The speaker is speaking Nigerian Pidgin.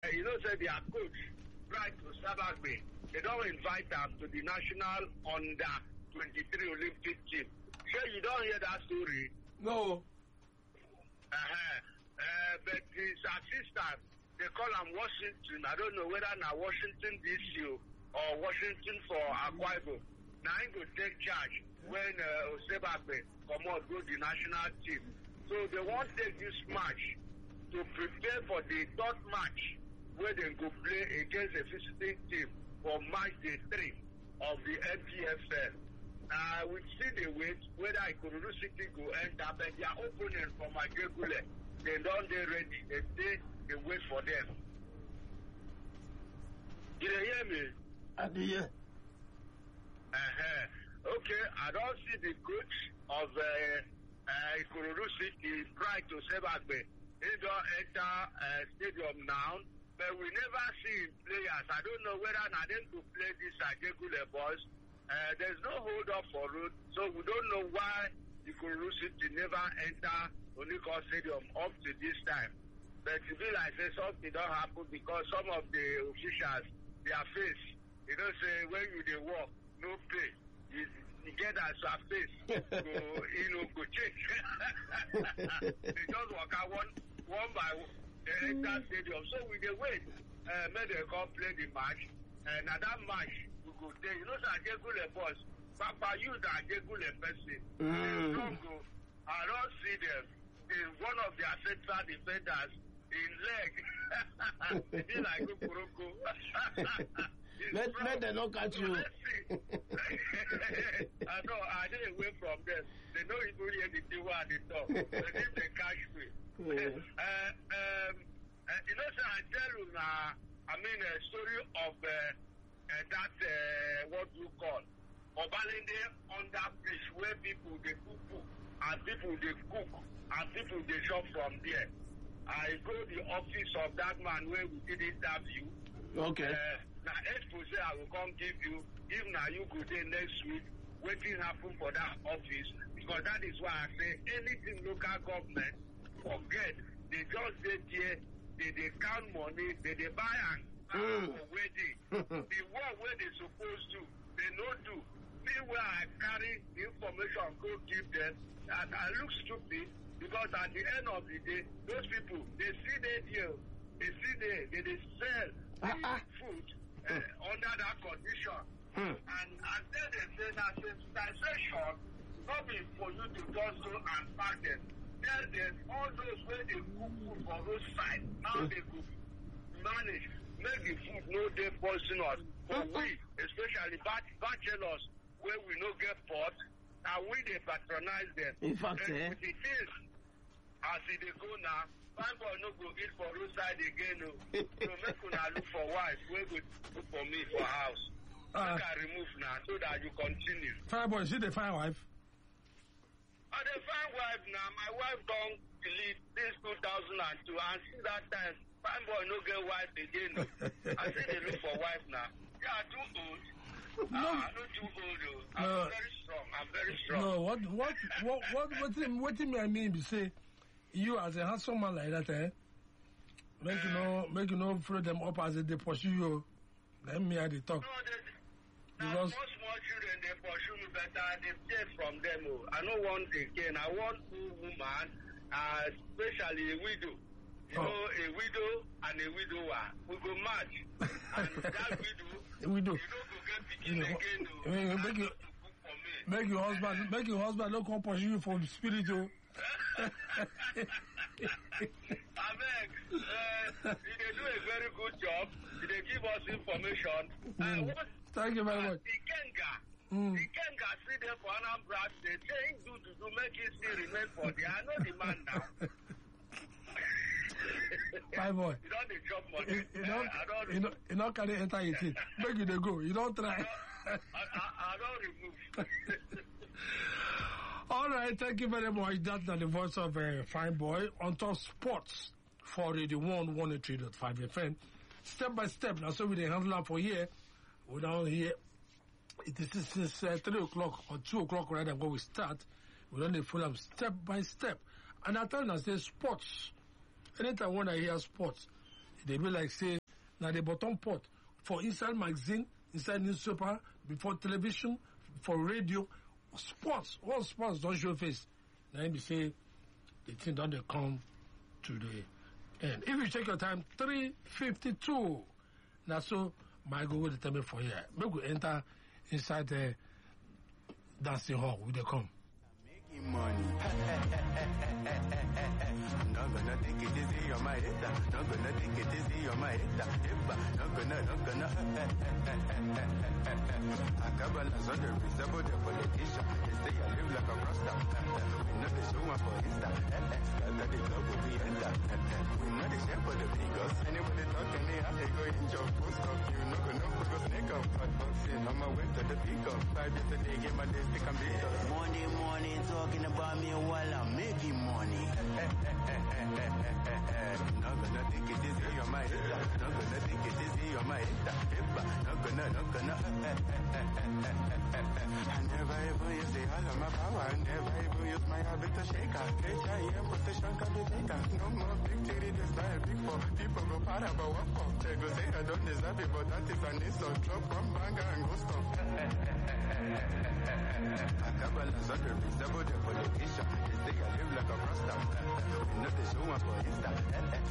you know, say their coach, Bright Osabagbe, they don't invite them to the national under 23 Olympic team. Sure, you don't hear that story? No. But his assistant, they call him Washington. I don't know whether now Washington DC or Washington for Akwa Ibom. Now he go take charge when Osabagbe come out go the national team. So they won't take this match to prepare for the third match where they go play against a visiting team for match day 3 of the MPFL. We see the wait whether Ikorodu City go enter, but their opponent from Agegule, they don't they ready. They wait for them. Did you hear me? I do, yeah. Okay, I don't see the coach of Ikorodu City, Bright Osabagbe. He don't enter stadium now, but we never see players. I don't know whether now them to play this Agegule boys. There's no hold up for road, so we don't know why Ikorodu City never enter Onikon Stadium up to this time. But it be like say something don't happen because some of the officials, their face, you know, say when you they walk, no pay. You get as a face, go change. They just walk out one by one. They enter stadium. So we they wait. May they come play the match. And at that match, we go there. You know, Agegule boss. Papa, you the Agegule person. They don't go. I don't see them. One of their central defenders in leg. They be like Kuroko. Let them not catch you. I know, I didn't away from them. They know it's only anything what they talk. They need the cash me. You know, sir, I tell you now, I mean, a story of that, what do you call, Obalende under bridge where people they cook and people they cook and people they shop from there. I go to the office of that man where we did interview. Okay. Now, expose I will come give you, if now you go there next week, waiting happen for that office, because that is why I say anything local government, forget, they just dey there, they count money, they buy and for wedding. The work where they supposed to, they no do. Me where I carry the information, go give them, and I look stupid, because at the end of the day, those people, they see their deal, they sell food under that condition. And then they say that sensitization, not be for you to just go and pack them. Tell them all those where they cook food for those sides, now they could manage, make the food no dey poisonous. For we, especially bachelors, where we no get pot, and we they patronize them. In fact, with the things, as they go now, fine boy no go eat for roadside again. No. So make una look for wife, wey go look for me for house. Make I remove now so that you continue. Fine boy, see the fine wife? I dey find wife now. My wife don delete since 2002, and since that time, fine boy no get wife again. No. I still dey look for wife now. Yeah, I'm too old. No. I'm not too old though. I'm very strong. I'm very strong. No, what I mean be say, you as a handsome man like that, make you know throw them up as they pursue you. Let me have the talk. No, because small children they pursue me better. They fear from them. I don't want again. I want two woman, especially a widow. You know, a widow and a widower. We go match, and that widow, you know, go get picking again. Make your husband don't come pursue you from spirit. I beg, they do a very good job. They give us information. Thank you very much. The Kenga see them for Anambra. They say do make it still remain for there. I know the man now. My boy. You don't dey chop money. You don't carry enter your teeth. Make you dey go. You don't try. I don't remove. All right, thank you very much. That's the voice of a fine boy on top sports for Radio 103.5 FM. Step by step, now so we dey handle for here. We down here. It is since 3 o'clock or 2 o'clock right when we start. We don't follow them step by step. And I tell you, I say sports. Anytime when I hear sports, They be like say, now the bottom pot for inside magazine, inside newspaper, before television, for radio, sports, all sports don't show face. Now you say, the thing don't they come to the end. If you check your time, 3:52. Now so, my go will tell me for here. Make we enter inside the dancing hall with the come. Making money. Not gonna take it easy on my head. Not gonna take it easy on my head. Not gonna. I cover the other resemble the politician. They say I live like a rasta. We know the show one for Insta. That the club will be enter. We know the shape of the figures. Anybody talking, they go in your post up. You know, go snake up. Hot boxing on my way to the peak up. 5 years a day, get my days to come beat up. Monday morning, talking about me while I'm making money. Not gonna take it easy on my head. Not gonna take it easy on my head. Not gonna. I never even use the all of my power. I never even use my habit to shake her. H.I.M. position can be taken. No more big titty, this not a big four. People go para, but what for? They go say I don't deserve it, but that is an insult. Drop one banger and go stop. I cover the other resemble the politician. They say I live like a rasta. We know the show one for Insta.